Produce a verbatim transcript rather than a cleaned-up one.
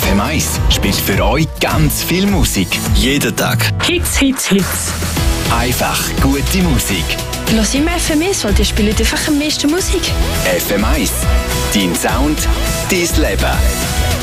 M eins spielt für euch ganz viel Musik. Jeden Tag. Hits, Hits, Hits. Einfach gute Musik. Lass immer F M eins, weil die spielen einfach am meisten Musik. F M eins. Dein Sound, dein Leben.